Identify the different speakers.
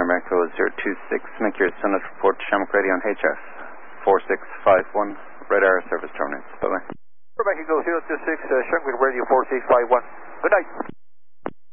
Speaker 1: America 026. Make your Sunnet report to Shamrock Radio on HF 4651. Radar service terminates. Bye-bye.
Speaker 2: Quebec Eagle 026, Shamrock Radio 4651. Good night.